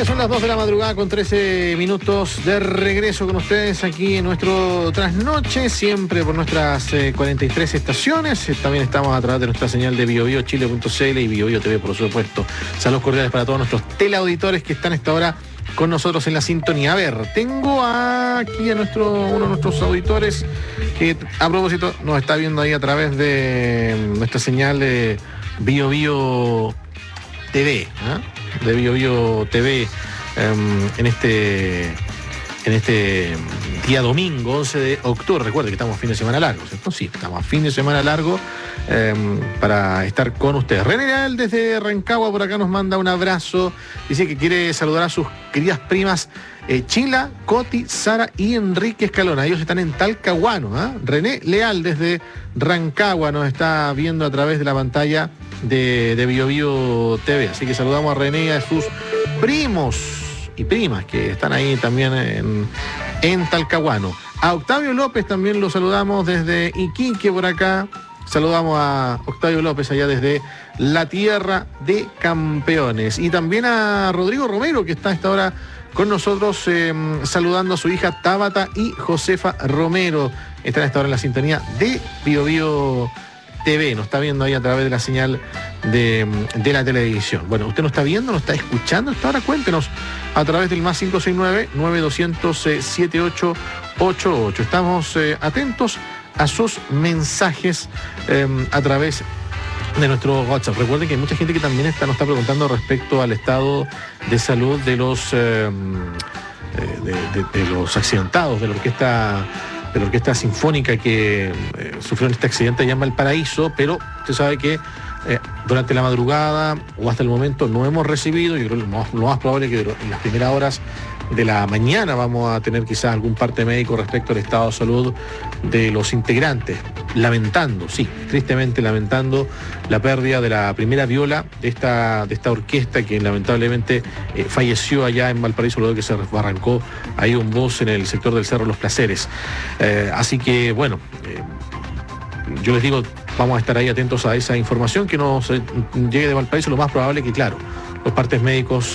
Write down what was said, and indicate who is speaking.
Speaker 1: que son las 2 de la madrugada con 13 minutos de regreso con ustedes aquí en nuestro trasnoche, siempre por nuestras 43 estaciones. También estamos a través de nuestra señal de biobiochile.cl y BioBio TV, por supuesto. Saludos cordiales para todos nuestros teleauditores que están a esta hora con nosotros en la sintonía. A ver, tengo aquí a uno de nuestros auditores que a propósito nos está viendo ahí a través de nuestra señal de BioBio TV, de BioBio TV en este día domingo 11 de octubre. Recuerde que estamos fin de semana largo, ¿cierto? Sí, estamos a fin de semana largo para estar con ustedes. René Leal desde Rancagua por acá nos manda un abrazo, dice que quiere saludar a sus queridas primas Chila, Coti, Sara y Enrique Escalona. Ellos están en Talcahuano. René Leal desde Rancagua nos está viendo a través de la pantalla de BioBio TV. Así que saludamos a René y a sus primos y primas que están ahí también en Talcahuano. A Octavio López también lo saludamos desde Iquique por acá. Saludamos a Octavio López allá desde la tierra de campeones. Y también a Rodrigo Romero, que está a esta hora con nosotros saludando a su hija Tabata y Josefa Romero. Están a esta hora en la sintonía de BioBio TV. Nos está viendo ahí a través de la señal de la televisión. Bueno, usted nos está viendo, nos está escuchando hasta ahora. Cuéntenos a través del más 569-9200-7888. Estamos atentos a sus mensajes a través de nuestro WhatsApp. Recuerden que hay mucha gente que también nos está preguntando respecto al estado de salud de los accidentados de la orquesta sinfónica que sufrieron este accidente allá en Valparaíso, pero usted sabe que durante la madrugada o hasta el momento no hemos recibido. Yo creo que lo más probable es que en las primeras horas de la mañana vamos a tener quizás algún parte médico respecto al estado de salud de los integrantes, tristemente lamentando la pérdida de la primera viola de esta orquesta que lamentablemente falleció allá en Valparaíso luego de que se arrancó ahí un bus en el sector del Cerro Los Placeres. Así que bueno, yo les digo, vamos a estar ahí atentos a esa información que nos llegue de Valparaíso. Lo más probable es que, claro, los partes médicos